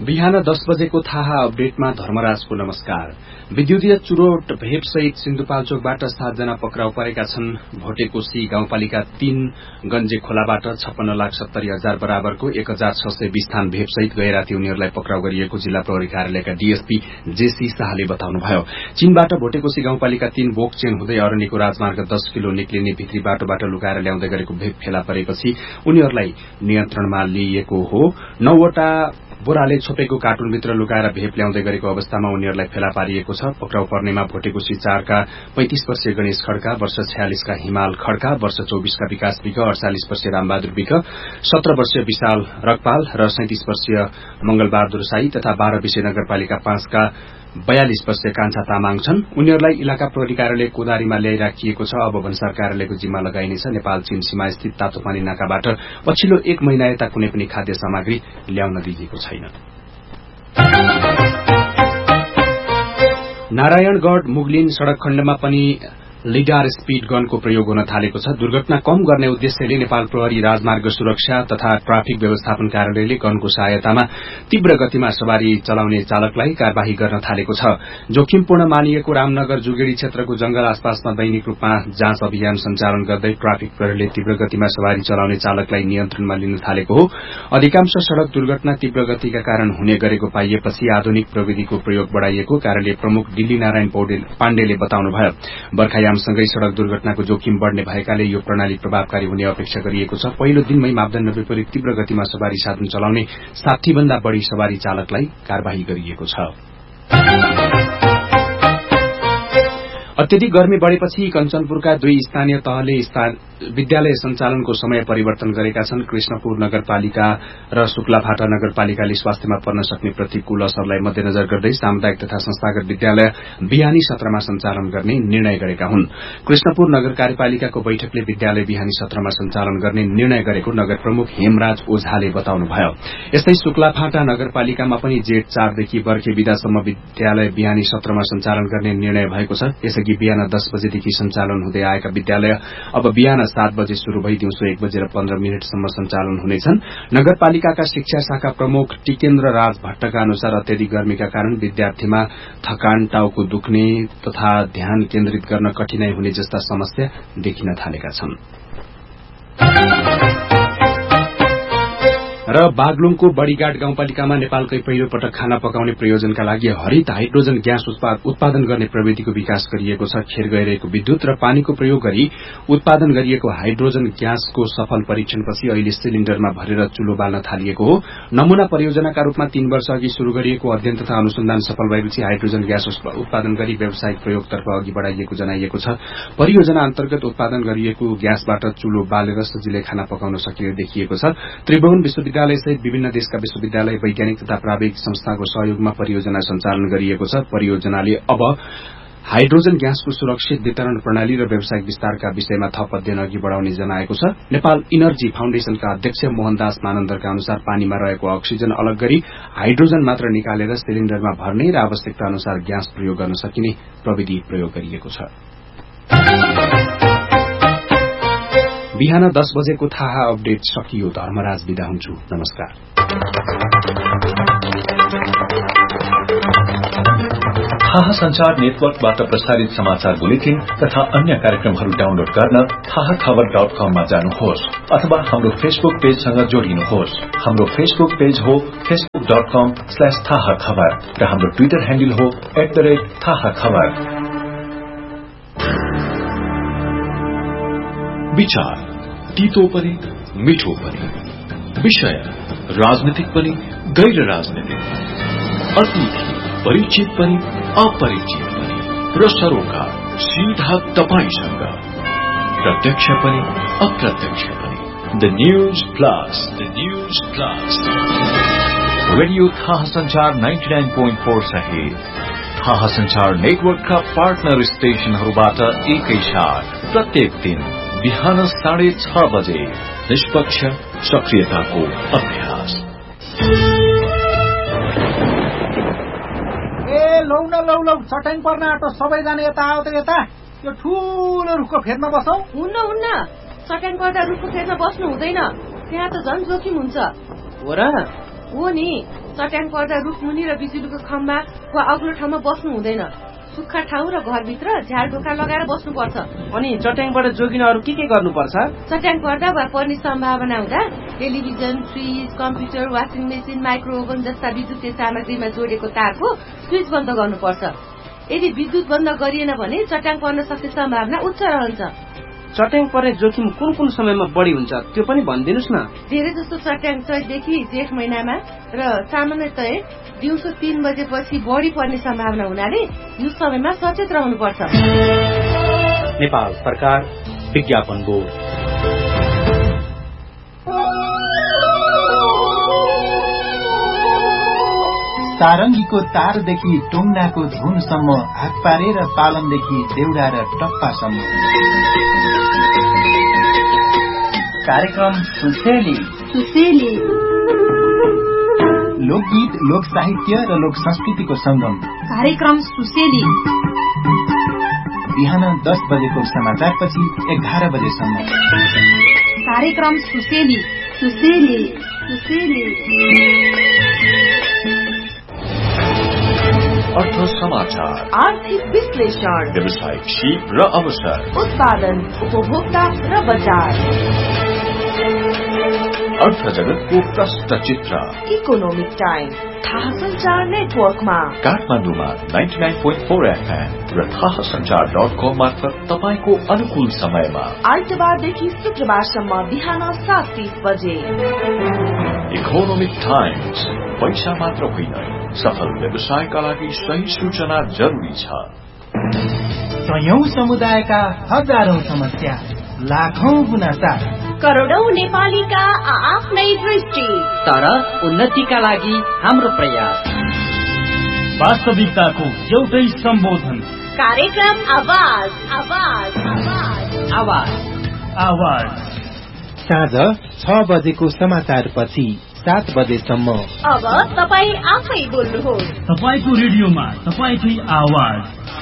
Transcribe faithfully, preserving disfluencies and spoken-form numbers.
बिहान दस बजेको थाहा अपडेटमा धर्मराजको नमस्कार। विद्युतीय चुरोट भेपसहित सिन्धुपाल्चोकबाट सातजना पक्राउ परेका छन्। भोटेकोशी गाउँपालिका तीन गंजे खोलाबाट छप्पन्न लाख सत्तरी हजार बराबरको एक हजार छ सय बीस थान भेपसहित गए राति उनीहरूलाई पक्राउ गरिएको जिल्ला प्रहरी कार्यालयका डीएसपी जेसी शाहले बताउनुभयो। चीनबाट भोटेकोशी गाउँपालिका तीन बोकचेन हुँदै अरण्यको राजमार्ग दस किलो निक्लिने भित्री बाटोबाट लुकाएर ल्याउँदै गरेको भेप फेला परेपछि उनीहरूलाई नियन्त्रणमा लिइएको हो। नौवटा बोराले छोपेको कार्टुनभित्र लुकाएर भेप ल्याउँदै गरेको अवस्थामा उनीहरूलाई फेला पारिएको छ। पक्राउ पर्नेमा भोटेकोशी चारका पैंतिस वर्षीय गणेश खड्का, वर्ष छयालिसका हिमाल खड्का, वर्ष चौबीसका विकास विक, अड़चालिस वर्षीय रामबहादुर विक, सत्र वर्षीय विशाल रकपाल र सैंतिस वर्षीय मंगलबहादुर साई तथा बाह्र विषय नगरपालिका पाँचका बयालिस वर्षीय कान्छा तामाङ छन्। उनीहरूलाई इलाका प्रहरी कार्यालय कोदारीमा ल्याइराखिएको छ। अब भन्सार कार्यालयको जिम्मा लगाइनेछ। नेपाल चीन सीमा स्थित तातोपानी नाकाबाट पछिल्लो एक महिना यता कुनै पनि खाद्य सामग्री ल्याउन दिइएको छैन। नारायणगढ़ मुगलिन सड़क खण्डमा पनि लिडार स्पीड गनको प्रयोग हुन थालेको छ। दुर्घटना कम गर्ने उद्देश्यले नेपाल प्रहरी राजमार्ग सुरक्षा तथा ट्राफिक व्यवस्थापन कार्यालयले गनको सहायतामा तीव्र गतिमा सवारी चलाउने चालकलाई कार्यवाही गर्न थालेको छ। जोखिमपूर्ण मानिएको रामनगर जुगेडी क्षेत्रको जंगल आसपासमा दैनिक रूपमा जाँच अभियान सञ्चालन गर्दै ट्राफिक प्रहरीले तीव्र गतिमा सवारी चलाउने चालकलाई नियन्त्रणमा लिन थालेको हो। अधिकांश सड़क दुर्घटना तीव्र गतिका कारण हुने गरेको पाइएपछि आधुनिक प्रविधिको प्रयोग बढ़ाइएको कार्यालय प्रमुख दिल्ली नारायण पाण्डेले बताउनुभयो। बर्खायामसँगै सड़क दुर्घटनाको जोखिम बढ़ने भएकाले यो प्रणाली प्रभावकारी हुने अपेक्षा गरिएको छ। पहिलो दिनमै मापदण्ड विपरीत तीव्र गतिमा सवारी साधन चलाउने साठी भन्दा बढ़ी सवारी चालकलाई कार्यवाही गरिएको छ। अत्यधिक गर्मी बढ़ेपछि कञ्चनपुरका दुई स्थानीय तहले विद्यालय सञ्चालनको समय परिवर्तन गरेका छन्। कृष्णपुर नगरपालिका र शुक्लाफाटा नगरपालिकाले स्वास्थ्यमा पर्न सक्ने प्रतिकूल असरलाई मध्यनजर गर्दै सामुदायिक तथा संस्थागत विद्यालय बिहानी सत्रमा सञ्चालन गर्ने निर्णय गरेका हुन्। कृष्णपुर नगर कार्यपालिकाको बैठकले विद्यालय बिहानी सत्रमा सञ्चालन गर्ने निर्णय गरेको नगर प्रमुख हेमराज ओझाले बताउनुभयो। यस्तै शुक्लाफाटा नगरपालिकामा पनि जेठ चारदेखि बर्खे विदासम्म विद्यालय बिहानी सत्रमा सञ्चालन गर्ने निर्णय भएको छ। यसअघि बिहान दस बजेदेखि सञ्चालन हुँदै आएका विद्यालय अब बिहान सात बजे शुरू भई दिउँसो एक बजेर पन्ध्र मिनटसम्म सञ्चालन हुनेछन्। नगरपालिकाका शिक्षा शाखा प्रमुख टिकेन्द्र राज भट्टका अनुसार अत्यधिक गर्मीका कारण विद्यार्थीमा थकान, टाउको दुख्ने तथा ध्यान केन्द्रित गर्न कठिनाई हुने जस्ता समस्या देखिन थालेका छन्। र बागलुङको बड़ीघाट गाउँपालिकामा नेपालकै पहिलो पटक खाना पकाउने प्रयोजनका लागि हरित हाइड्रोजन ग्यास उत्पादन गर्ने प्रविधिको विकास गरिएको छ। खेर गइरहेको विद्युत र पानीको प्रयोग गरी उत्पादन गरिएको हाइड्रोजन ग्यासको सफल परीक्षणपछि अहिले सिलिण्डरमा भरेर चुलो बाल्न थालिएको हो। नमूना परियोजनाका रूपमा तीन वर्ष अघि शुरू गरिएको अध्ययन तथा अनुसन्धान सफल भएपछि हाइड्रोजन ग्यास उत्पादन गरी व्यावसायिक प्रयोगतर्फ अघि बढ़ाइएको जनाइएको छ। परियोजना अन्तर्गत उत्पादन गरिएको ग्यासबाट चुलो बालेर सजिलै खाना पकाउन सकिने देखिएको छ। त्रिभुवन विश्वविद्यालय सहित विभिन्न देशका विश्वविद्यालय, वैज्ञानिक तथा प्राविधिक संस्थाको सहयोगमा परियोजना सञ्चालन गरिएको छ। परियोजनाले अब हाइड्रोजन ग्यासको सुरक्षित वितरण प्रणाली र व्यावसायिक विस्तारका विषयमा थप अध्ययन अघि बढ़ाउने जनाएको छ। नेपाल इनर्जी फाउन्डेशनका अध्यक्ष मोहनदास मानन्दरका अनुसार पानीमा रहेको अक्सिजन अलग गरी हाइड्रोजन मात्र निकालेर सिलिण्डरमा भर्ने र आवश्यकता अनुसार ग्यास प्रयोग गर्न सकिने प्रविधि प्रयोग गरिएको छ। बिहान दस बजेको थाहा अपडेट सकियो। धर्मराज बिदा हुन्छु। नमस्कार। थाहा संचार नेटवर्कबाट प्रसारित समाचार बुलेटिन तथा अन्य कार्यक्रमहरू डाउनलोड गर्न थाहा खबर डट कममा जानुहोस् अथवा हाम्रो फेसबुक पेजसँग जोडिनुहोस्। हाम्रो फेसबुक पेज हो फेसबुक डट कम स्ल्याश थाहा खबर र हाम्रो ट्विटर ह्यान्डल हो एट द रेट थाहा खबर। विचार तीतो पनि मिठो पनि, विषय राजनीतिक पनि गैर राजनीतिक, अतिथि परिचित पनि अपरिचित पनि र सरोकार सीधा तपाईसँग, प्रत्यक्ष पनि अप्रत्यक्ष पनि। The news plus the news plus radio थाहा संचार नाइन्टी नाइन पोइन्ट फोर सहित थाहा संचार नेटवर्कका पार्टनर स्टेशनहरूबाट एकैसाथ प्रत्येक दिन बिहान साढे छ बजे निष्पक्ष सक्रियताको अभ्यास। ए लौ न लौ लौ चट्याङ पर्न आँटो, सबैजना यता आऊ त यता। यो ठूलो रुखको फेदमा बसौ। हुन्न हुन्न, चट्याङ पर्दा रुखको फेदमा बस्नु हुँदैन, त्यहाँ त झन् जोखिम हुन्छ। हो र? हो नि, चट्याङ पर्दा रुखमुनि र बिजुलीको खम्बाको अग्लो ठाउँमा बस्नु हुँदैन। सुक्खा ठाउँ र घरभित्र झ्याल ढोका लगाएर बस्नुपर्छ। अनि चट्याङबाट जोगिन अरू के के गर्नुपर्छ? चट्याङ पर्दा वा पर्ने सम्भावना हुँदा television, fridge, computer, washing machine, माइक्रोओभन जस्ता विद्युतीय सामग्रीमा जोडेको तारको स्विच बन्द गर्नुपर्छ। यदि विद्युत बन्द गरिएन भने चट्याङ पर्न सक्ने सम्भावना उच्च रहन्छ। चट्याङ पर्ने जोखिम कुन कुन समयमा बढी हुन्छ त्यो पनि भनिदिनुस् न। धेरै जस्तो चट्याङ चैतदेखि जेठ महिनामा र सामान्यतया दिउँसो तीन बजेपछि बढी पर्ने सम्भावना हुनाले यो समयमा सचेत रहनुपर्छ। नेपाल सरकार विज्ञापन बोर्ड। सारङ्गीको तारदेखि टुङ्गाको धुनसम्म, हात पारेर पालनदेखि देउडा र टप्पासम्म। कार्यक्रम सुसेली। सुसेली लोकगीत, लोक साहित्य र लोक संस्कृतिको संगम। कार्यक्रम सुसेली बिहान दस बजेको समाचारपछि एघार बजेसम्म। कार्यक्रम सुसेली। सुसेली सुसेली अर्थ समाचार, आर्थिक विश्लेषण, व्यावसायिक सीप र अवसर, उत्पादन, उपभोक्ता र बजार, अर्थ जगतको प्रष्ट चित्र, इकोनोमिक टाइम, थाहा संचार नेटवर्कमा काठमाडौँमा ninety nine point four FM र थाहा संचार डट कम मार्फत तपाईको अनुकूल समयमा आइतबारदेखि शुक्रबारसम्म बिहान सात तीस बजे। इकोनोमिक टाइम्स, पैसा मात्र होइन, सफल व्यवसायका लागि सही सूचना जरुरी छ। सयौं समुदायका हजारौं समस्या, लाखौं गुनासा, करोडौं नेपालीका आफ्नै दृष्टि, तर उन्नतिका लागि हाम्रो प्रयास, वास्तविकताको एउटै सम्बोधन। कार्यक्रम आवाज आवाज आवाज आवाज आवाज साँझ छ बजेको समाचार पछि सात बजेसम्म। अब तपाई आफै बोल्नुहोस्। तपाईको रेडियोमा तपाईकै आवाज।